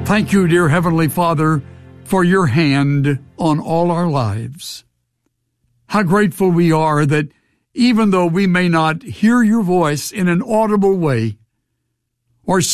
Thank you, dear Heavenly Father, for your hand on all our lives. How grateful we are that even though we may not hear your voice in an audible way or